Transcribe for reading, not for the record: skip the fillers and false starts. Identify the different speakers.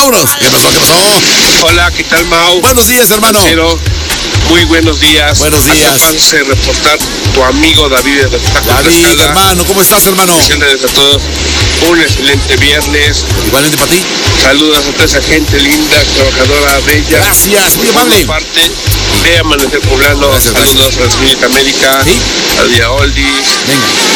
Speaker 1: vámonos. ¿Qué pasó? ¿Qué pasó?
Speaker 2: Hola, ¿qué tal, Mau?
Speaker 1: Buenos días, hermano.
Speaker 2: Cero, muy buenos días.
Speaker 1: Buenos días.
Speaker 2: Acabas de reportar tu amigo David de
Speaker 1: David, hermano, ¿cómo estás, hermano?
Speaker 2: Deseándoles a todos un excelente viernes.
Speaker 1: Igualmente para ti.
Speaker 2: Saludos a toda esa gente linda, trabajadora, bella.
Speaker 1: Gracias, muy amable.
Speaker 2: Parte de Amanecer Poblano.
Speaker 1: Gracias,
Speaker 2: Saludos a la señorita América,
Speaker 1: ¿sí?
Speaker 2: a Día Oldies.
Speaker 1: Venga.